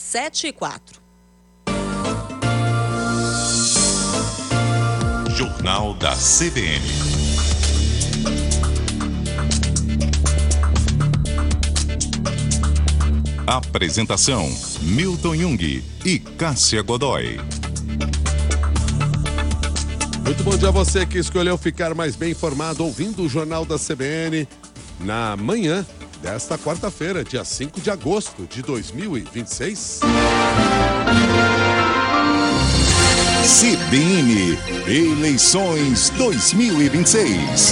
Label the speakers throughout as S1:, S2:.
S1: 7h04.
S2: Jornal da CBN. Apresentação: Milton Jung e Cássia Godoy.
S3: Muito bom dia a você que escolheu ficar mais bem informado ouvindo o Jornal da CBN na manhã desta quarta-feira, dia 5 de agosto de 2026.
S2: CBN Eleições 2026.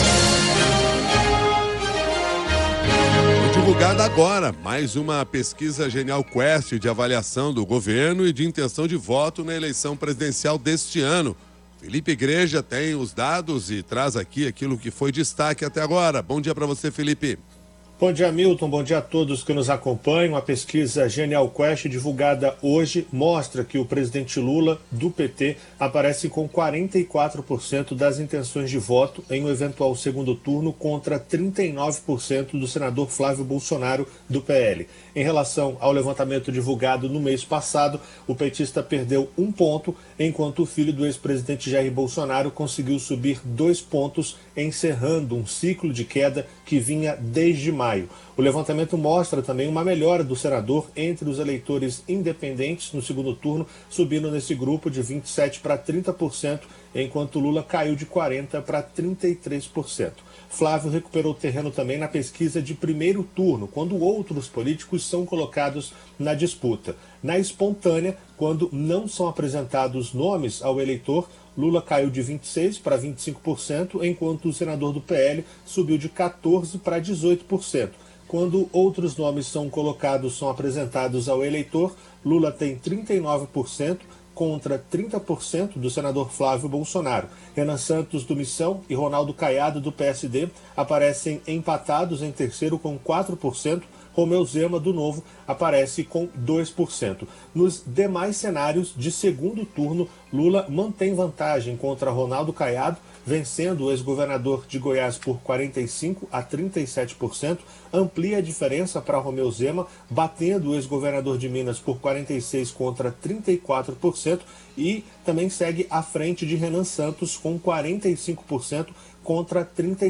S3: Divulgada agora mais uma pesquisa Genial Quest de avaliação do governo e de intenção de voto na eleição presidencial deste ano. Felipe Igreja tem os dados e traz aqui aquilo que foi destaque até agora. Bom dia para você, Felipe.
S4: Bom dia, Milton. Bom dia a todos que nos acompanham. A pesquisa Genial Quest, divulgada hoje, mostra que o presidente Lula, do PT, aparece com 44% das intenções de voto em um eventual segundo turno contra 39% do senador Flávio Bolsonaro, do PL. Em relação ao levantamento divulgado no mês passado, o petista perdeu 1 ponto, enquanto o filho do ex-presidente Jair Bolsonaro conseguiu subir 2 pontos, encerrando um ciclo de queda que vinha desde maio. O levantamento mostra também uma melhora do senador entre os eleitores independentes no segundo turno, subindo nesse grupo de 27% para 30%, enquanto Lula caiu de 40% para 33%. Flávio recuperou terreno também na pesquisa de primeiro turno, quando outros políticos são colocados na disputa. Na espontânea, quando não são apresentados nomes ao eleitor, Lula caiu de 26% para 25%, enquanto o senador do PL subiu de 14% para 18%. Quando outros nomes são apresentados ao eleitor, Lula tem 39%, contra 30% do senador Flávio Bolsonaro. Renan Santos, do Missão, e Ronaldo Caiado, do PSD, aparecem empatados em terceiro com 4%. Romeu Zema, do Novo, aparece com 2%. Nos demais cenários de segundo turno, Lula mantém vantagem contra Ronaldo Caiado, vencendo o ex-governador de Goiás por 45% a 37%, amplia a diferença para Romeu Zema, batendo o ex-governador de Minas por 46% contra 34%, e também segue à frente de Renan Santos com 45% contra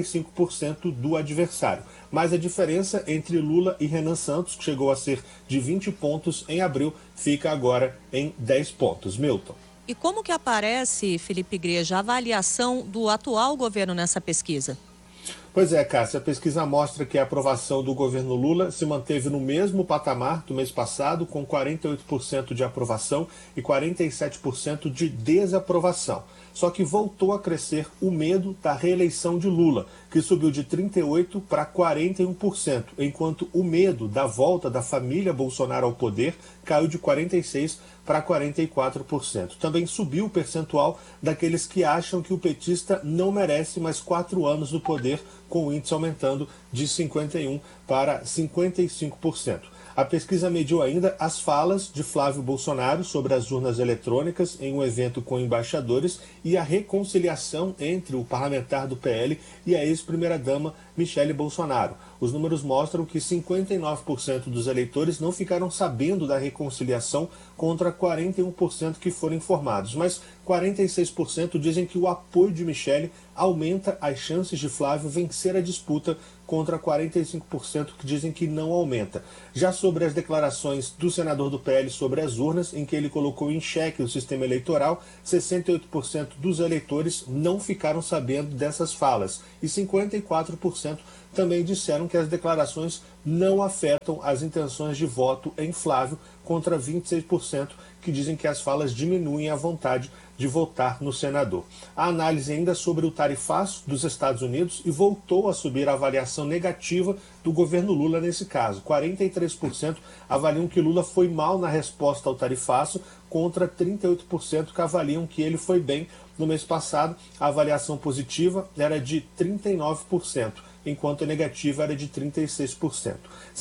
S4: 35% do adversário. Mas a diferença entre Lula e Renan Santos, que chegou a ser de 20 pontos em abril, fica agora em 10 pontos. Milton.
S1: E como que aparece, Felipe Igreja, a avaliação do atual governo nessa pesquisa?
S4: Pois é, Cássia, a pesquisa mostra que a aprovação do governo Lula se manteve no mesmo patamar do mês passado, com 48% de aprovação e 47% de desaprovação. Só que voltou a crescer o medo da reeleição de Lula, que subiu de 38% para 41%, enquanto o medo da volta da família Bolsonaro ao poder caiu de 46% para 44%. Também subiu o percentual daqueles que acham que o petista não merece mais 4 anos no poder, com o índice aumentando de 51% para 55%. A pesquisa mediu ainda as falas de Flávio Bolsonaro sobre as urnas eletrônicas em um evento com embaixadores e a reconciliação entre o parlamentar do PL e a ex-primeira-dama Michele Bolsonaro. Os números mostram que 59% dos eleitores não ficaram sabendo da reconciliação contra 41% que foram informados, mas 46% dizem que o apoio de Michele aumenta as chances de Flávio vencer a disputa, contra 45% que dizem que não aumenta. Já sobre as declarações do senador do PL sobre as urnas, em que ele colocou em xeque o sistema eleitoral, 68% dos eleitores não ficaram sabendo dessas falas e 54% também disseram que as declarações não afetam as intenções de voto em Flávio, contra 26% que dizem que as falas diminuem a vontade de votar no senador. A análise ainda sobre o tarifaço dos Estados Unidos e voltou a subir a avaliação negativa do governo Lula nesse caso. 43% avaliam que Lula foi mal na resposta ao tarifaço, contra 38% que avaliam que ele foi bem. No mês passado, a avaliação positiva era de 39%. Enquanto a negativa era de 36%.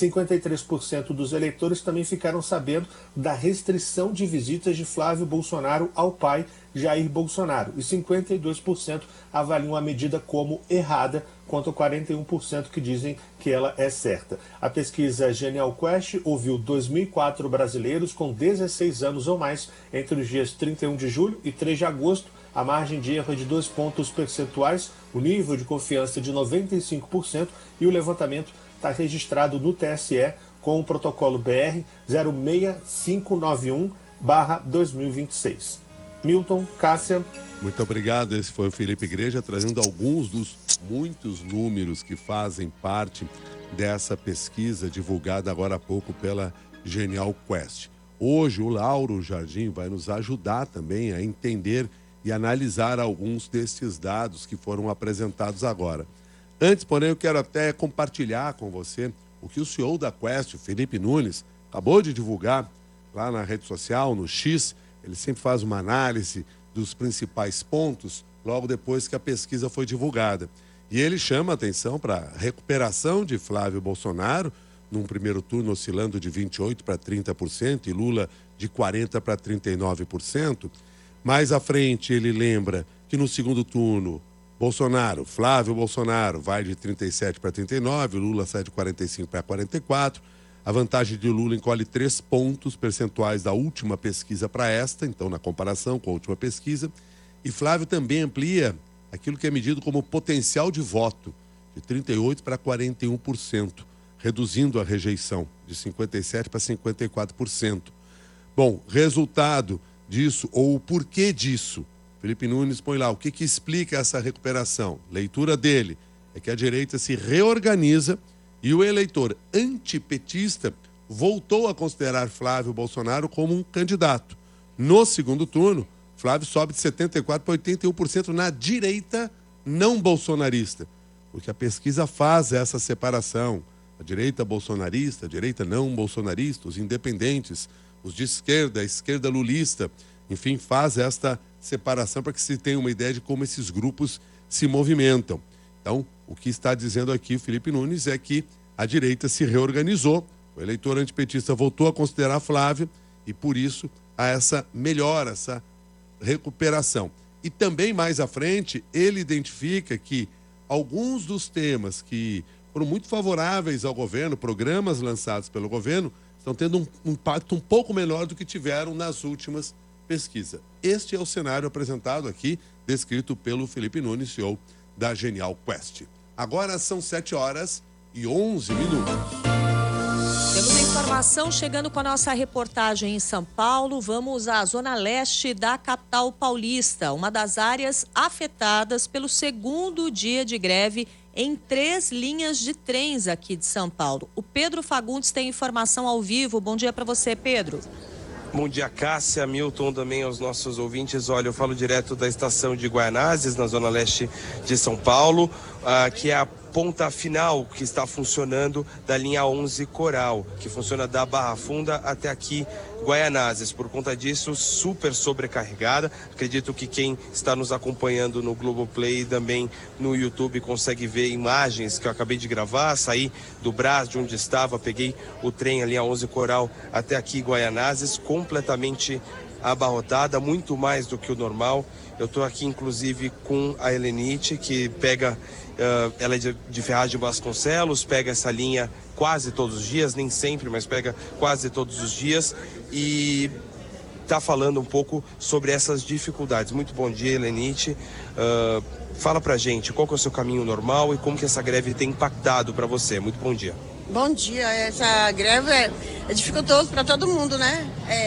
S4: 53% dos eleitores também ficaram sabendo da restrição de visitas de Flávio Bolsonaro ao pai Jair Bolsonaro, e 52% avaliam a medida como errada, contra 41% que dizem que ela é certa. A pesquisa Genial Quest ouviu 2.004 brasileiros com 16 anos ou mais entre os dias 31 de julho e 3 de agosto. A margem de erro é de 2 pontos percentuais, o nível de confiança de 95% e o levantamento está registrado no TSE com o protocolo BR 06591/2026. Milton, Cássia.
S3: Muito obrigado. Esse foi o Felipe Igreja trazendo alguns dos muitos números que fazem parte dessa pesquisa divulgada agora há pouco pela Genial Quest. Hoje o Lauro Jardim vai nos ajudar também a entender e analisar alguns desses dados que foram apresentados agora. Antes, porém, eu quero até compartilhar com você o que o CEO da Quest, Felipe Nunes, acabou de divulgar lá na rede social, no X. Ele sempre faz uma análise dos principais pontos logo depois que a pesquisa foi divulgada. E ele chama a atenção para a recuperação de Flávio Bolsonaro, num primeiro turno oscilando de 28% para 30% e Lula de 40% para 39%. Mais à frente, ele lembra que no segundo turno, Flávio Bolsonaro vai de 37% para 39%, Lula sai de 45% para 44%. A vantagem de Lula encolhe 3 pontos percentuais da última pesquisa para esta, então na comparação com a última pesquisa. E Flávio também amplia aquilo que é medido como potencial de voto, de 38% para 41%, reduzindo a rejeição de 57% para 54%. Bom, resultado disso, ou o porquê disso, Felipe Nunes põe lá o que explica essa recuperação. Leitura dele é que a direita se reorganiza e o eleitor antipetista voltou a considerar Flávio Bolsonaro como um candidato. No segundo turno, Flávio sobe de 74% para 81% na direita não bolsonarista, porque a pesquisa faz essa separação. A direita bolsonarista, a direita não bolsonarista, os independentes, os de esquerda, a esquerda lulista, enfim, faz esta separação para que se tenha uma ideia de como esses grupos se movimentam. Então, o que está dizendo aqui o Felipe Nunes é que a direita se reorganizou, o eleitor antipetista voltou a considerar Flávio e, por isso, há essa melhora, essa recuperação. E também, mais à frente, ele identifica que alguns dos temas que foram muito favoráveis ao governo, programas lançados pelo governo, estão tendo um impacto um pouco menor do que tiveram nas últimas pesquisas. Este é o cenário apresentado aqui, descrito pelo Felipe Nunes, CEO da Genial Quest. Agora são 7h11.
S1: Temos informação chegando com a nossa reportagem em São Paulo. Vamos à zona leste da capital paulista, uma das áreas afetadas pelo segundo dia de greve em 3 linhas de trens aqui de São Paulo. O Pedro Fagundes tem informação ao vivo. Bom dia para você, Pedro.
S5: Bom dia, Cássia, Milton, também aos nossos ouvintes. Olha, eu falo direto da estação de Guaianazes, na zona leste de São Paulo, que é a ponta final que está funcionando da linha 11 Coral, que funciona da Barra Funda até aqui, Guaianazes. Por conta disso, super sobrecarregada. Acredito que quem está nos acompanhando no Globoplay e também no YouTube consegue ver imagens que eu acabei de gravar. Saí do Brás, de onde estava, peguei o trem, a linha 11 Coral, até aqui, Guaianazes, completamente abarrotada, muito mais do que o normal. Eu estou aqui, inclusive, com a Helenite, que pega... ela é de Ferraz de Vasconcelos, pega essa linha quase todos os dias, nem sempre, mas pega quase todos os dias e está falando um pouco sobre essas dificuldades. Muito bom dia, Helenite. Fala pra gente, qual que é o seu caminho normal e como que essa greve tem impactado para você? Muito bom dia.
S6: Bom dia, essa greve é dificultoso para todo mundo, né?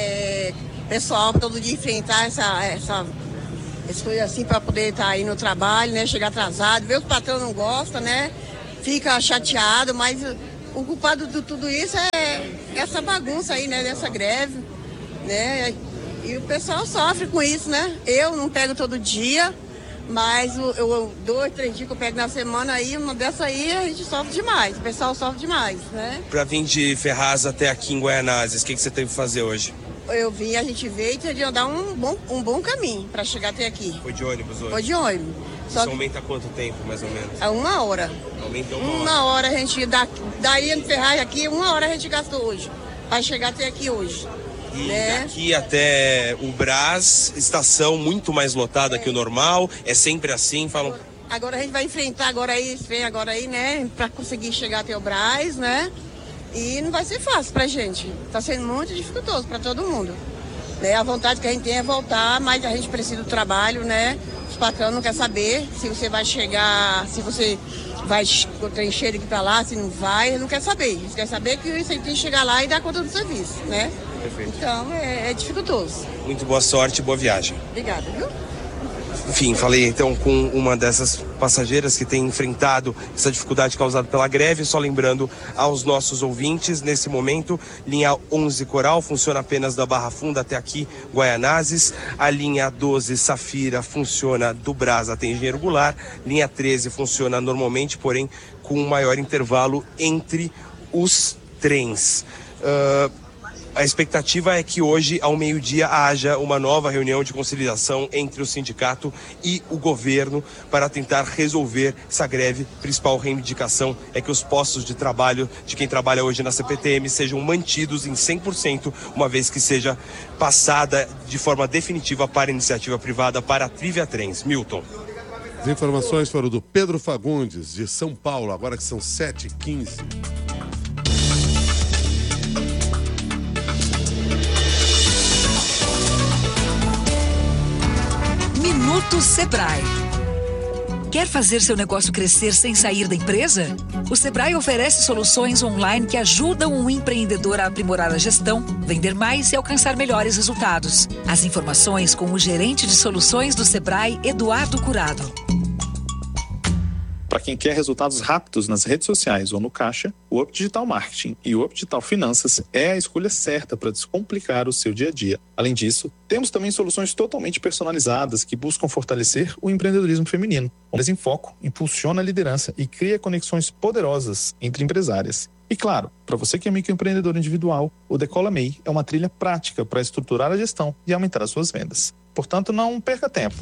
S6: Pessoal, todo dia enfrentar essa coisa assim para poder estar aí no trabalho, né? Chegar atrasado, ver que o patrão não gosta, né? Fica chateado, mas o culpado de tudo isso é essa bagunça aí, né? Dessa greve, né? E o pessoal sofre com isso, né? Eu não pego todo dia, mas 2, 3 dias que eu pego na semana aí, uma dessa aí a gente sofre demais, o pessoal sofre demais, né?
S5: Para vir de Ferraz até aqui em Guaianazes, o que você teve que fazer hoje?
S6: A gente veio e teve de andar um bom caminho para chegar até aqui.
S5: Foi de ônibus hoje?
S6: Foi de ônibus.
S5: Isso aumenta quanto tempo, mais ou menos?
S6: É 1 hora.
S5: Aumenta
S6: uma hora a gente, daí em Ferraz aqui, 1 hora a gente gastou hoje, para chegar até aqui hoje.
S5: E
S6: né?
S5: daqui até o Brás, estação muito mais lotada que o normal, é sempre assim, falam...
S6: Agora a gente vai enfrentar agora aí, né? Pra conseguir chegar até o Brás, né? E não vai ser fácil pra gente. Tá sendo muito dificultoso pra todo mundo. Né? A vontade que a gente tem é voltar, mas a gente precisa do trabalho, né? Os patrões não querem saber se você vai chegar, se você vai com o trem cheio daqui pra lá, se não vai, ele não quer saber. Ele quer saber que você tem que chegar lá e dar conta do serviço, né?
S5: Perfeito.
S6: Então é dificultoso.
S5: Muito boa sorte e boa viagem.
S6: Obrigada, viu?
S5: Enfim, falei então com uma dessas passageiras que tem enfrentado essa dificuldade causada pela greve. Só lembrando aos nossos ouvintes, nesse momento, linha 11 Coral funciona apenas da Barra Funda até aqui, Guaianazes. A linha 12 Safira funciona do Brás até Engenheiro Goulart. Linha 13 funciona normalmente, porém com um maior intervalo entre os trens. A expectativa é que hoje, ao meio-dia, haja uma nova reunião de conciliação entre o sindicato e o governo para tentar resolver essa greve. A principal reivindicação é que os postos de trabalho de quem trabalha hoje na CPTM sejam mantidos em 100%, uma vez que seja passada de forma definitiva para a iniciativa privada, para a Trivia Trens. Milton.
S3: As informações foram do Pedro Fagundes, de São Paulo, agora que são 7h15.
S7: Minuto Sebrae. Quer fazer seu negócio crescer sem sair da empresa? O Sebrae oferece soluções online que ajudam o empreendedor a aprimorar a gestão, vender mais e alcançar melhores resultados. As informações com o gerente de soluções do Sebrae, Eduardo Curado.
S8: Para quem quer resultados rápidos nas redes sociais ou no caixa, o Up Digital Marketing e o Up Digital Finanças é a escolha certa para descomplicar o seu dia a dia. Além disso, temos também soluções totalmente personalizadas que buscam fortalecer o empreendedorismo feminino. Mas em foco, impulsiona a liderança e cria conexões poderosas entre empresárias. E claro, para você que é microempreendedor individual, o Decola MEI é uma trilha prática para estruturar a gestão e aumentar as suas vendas. Portanto, não perca tempo.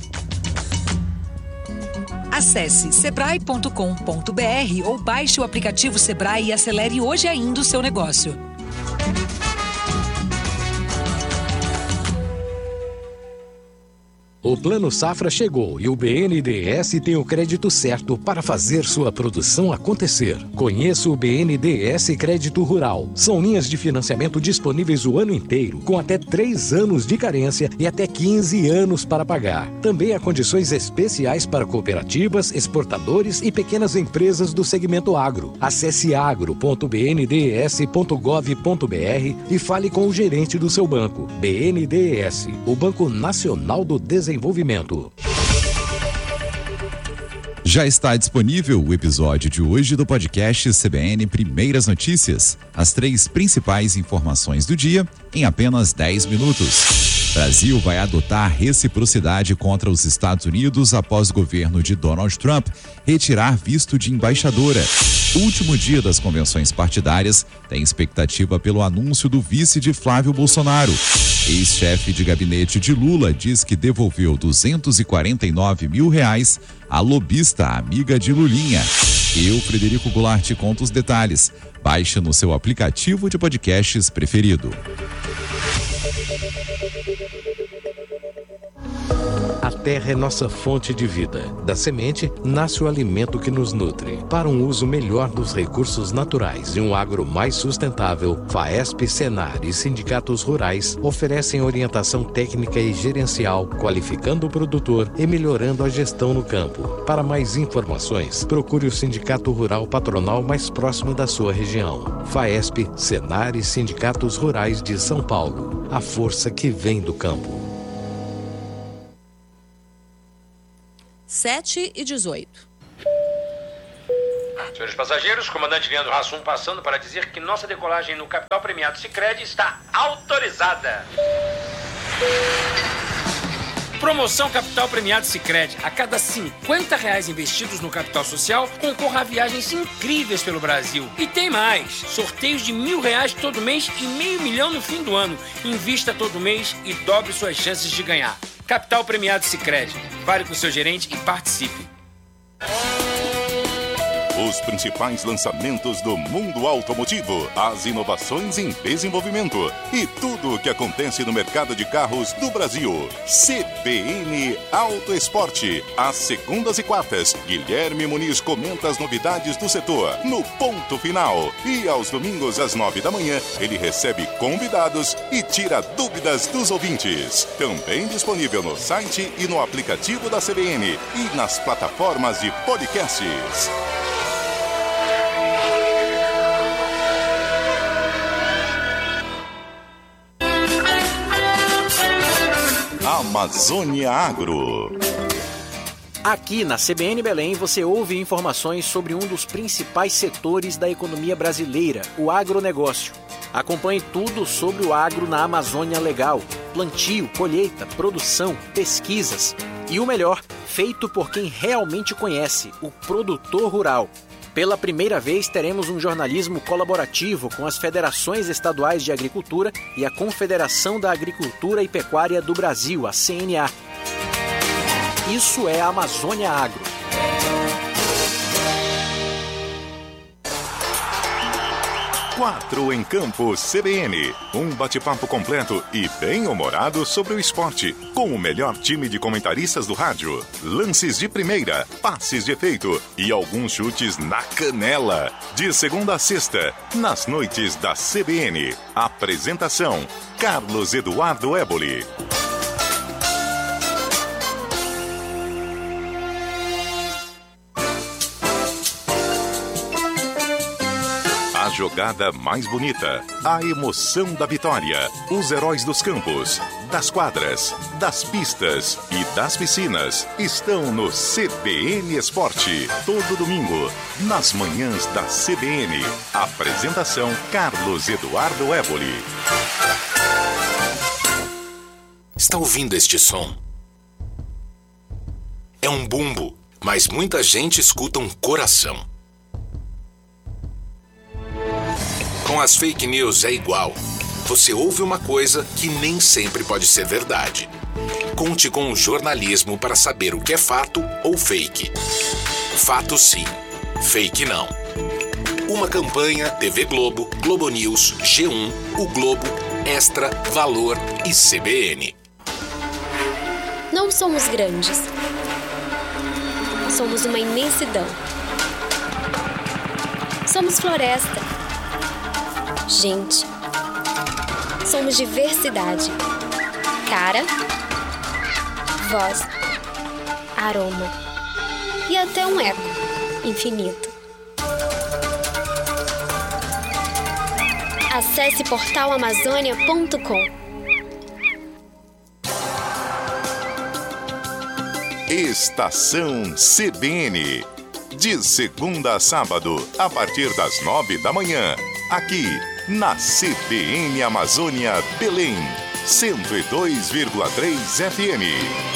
S7: Acesse sebrae.com.br ou baixe o aplicativo Sebrae e acelere hoje ainda o seu negócio.
S9: O Plano Safra chegou e o BNDES tem o crédito certo para fazer sua produção acontecer. Conheça o BNDES Crédito Rural. São linhas de financiamento disponíveis o ano inteiro, com até 3 anos de carência e até 15 anos para pagar. Também há condições especiais para cooperativas, exportadores e pequenas empresas do segmento agro. Acesse agro.bndes.gov.br e fale com o gerente do seu banco. BNDES, o Banco Nacional do Desenvolvimento.
S10: Já está disponível o episódio de hoje do podcast CBN Primeiras Notícias. As 3 principais informações do dia em apenas 10 minutos. Brasil vai adotar reciprocidade contra os Estados Unidos após o governo de Donald Trump retirar visto de embaixadora. Último dia das convenções partidárias, tem expectativa pelo anúncio do vice de Flávio Bolsonaro. Ex-chefe de gabinete de Lula diz que devolveu R$249 mil à lobista amiga de Lulinha. Eu, Frederico Goulart, te conto os detalhes. Baixe no seu aplicativo de podcasts preferido.
S9: A terra é nossa fonte de vida. Da semente, nasce o alimento que nos nutre. Para um uso melhor dos recursos naturais e um agro mais sustentável, FAESP, Senar e sindicatos rurais oferecem orientação técnica e gerencial, qualificando o produtor e melhorando a gestão no campo. Para mais informações, procure o sindicato rural patronal mais próximo da sua região. FAESP, Senar e sindicatos rurais de São Paulo. A força que vem do campo.
S1: 7h18.
S11: Senhores passageiros, comandante Leandro Hassum passando para dizer que nossa decolagem no Capital Premiado Sicredi está autorizada. Promoção Capital Premiado Sicredi. A cada R$50 investidos no capital social, concorra a viagens incríveis pelo Brasil. E tem mais. Sorteios de R$1.000 todo mês e R$500 mil no fim do ano. Invista todo mês e dobre suas chances de ganhar. Capital Premiado Sicredi. Fale com seu gerente e participe.
S2: Os principais lançamentos do mundo automotivo, as inovações em desenvolvimento e tudo o que acontece no mercado de carros do Brasil. CBN Auto Esporte. Às segundas e quartas, Guilherme Muniz comenta as novidades do setor no Ponto Final. E aos domingos, às 9 da manhã, ele recebe convidados e tira dúvidas dos ouvintes. Também disponível no site e no aplicativo da CBN e nas plataformas de podcasts. Amazônia Agro.
S12: Aqui na CBN Belém você ouve informações sobre um dos principais setores da economia brasileira, o agronegócio. Acompanhe tudo sobre o agro na Amazônia Legal: plantio, colheita, produção, pesquisas e o melhor, feito por quem realmente conhece, o produtor rural. Pela primeira vez teremos um jornalismo colaborativo com as federações estaduais de agricultura e a Confederação da Agricultura e Pecuária do Brasil, a CNA. Isso é a Amazônia Agro.
S2: Quatro em Campo CBN. Um bate-papo completo e bem-humorado sobre o esporte, com o melhor time de comentaristas do rádio. Lances de primeira, passes de efeito e alguns chutes na canela. De segunda a sexta, nas noites da CBN. Apresentação: Carlos Eduardo Éboli. A jogada mais bonita, a emoção da vitória, os heróis dos campos, das quadras, das pistas e das piscinas estão no CBN Esporte. Todo domingo, nas manhãs da CBN. Apresentação: Carlos Eduardo Éboli.
S13: Está ouvindo este som? É um bumbo, mas muita gente escuta um coração. Com as fake news é igual. Você ouve uma coisa que nem sempre pode ser verdade. Conte com o jornalismo para saber o que é fato ou fake. Fato sim, fake não. Uma campanha TV Globo, Globo News, G1, O Globo, Extra, Valor e CBN.
S14: Não somos grandes. Somos uma imensidão. Somos floresta. Gente, somos diversidade, cara, voz, aroma e até um eco infinito. Acesse portalamazônia.com.
S2: Estação CBN. De segunda a sábado, a partir das 9 da manhã, aqui na CBN Amazônia Belém, 102,3 FM.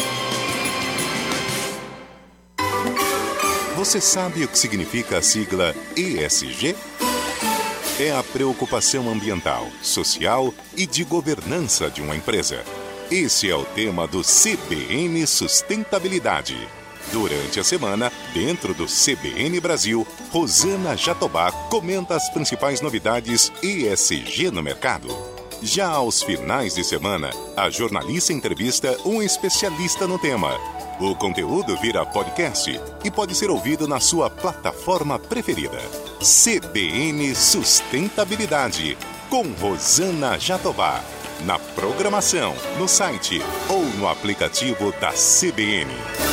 S2: Você sabe o que significa a sigla ESG? É a preocupação ambiental, social e de governança de uma empresa. Esse é o tema do CBN Sustentabilidade. Durante a semana, dentro do CBN Brasil, Rosana Jatobá comenta as principais novidades ESG no mercado. Já aos finais de semana, a jornalista entrevista um especialista no tema. O conteúdo vira podcast e pode ser ouvido na sua plataforma preferida. CBN Sustentabilidade, com Rosana Jatobá. Na programação, no site ou no aplicativo da CBN.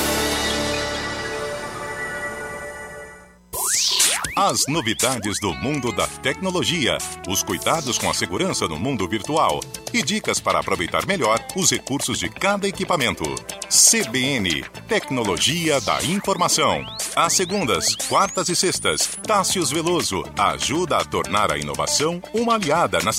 S2: As novidades do mundo da tecnologia, os cuidados com a segurança no mundo virtual e dicas para aproveitar melhor os recursos de cada equipamento. CBN, Tecnologia da Informação. Às segundas, quartas e sextas, Tássius Veloso ajuda a tornar a inovação uma aliada nas